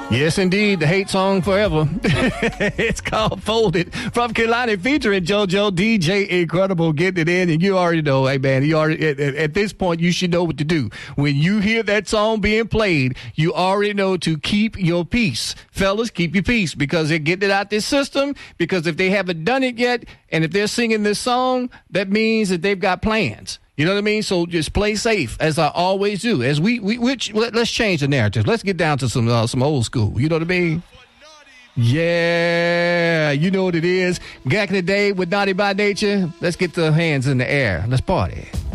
Yes, indeed. The hate song forever. It's called Folded from Kehlani featuring JoJo DJ Incredible getting it in. And you already know, hey, man, you already, at this point, you should know what to do. When you hear that song being played, you already know to keep your peace. Fellas, keep your peace because they're getting it out this system. Because if they haven't done it yet, and if they're singing this song, that means that they've got plans. You know what I mean? So just play safe, as I always do. As let's change the narrative. Let's get down to some old school. You know what I mean? Yeah, you know what it is. Back in the day with Naughty by Nature, let's get the hands in the air. Let's party.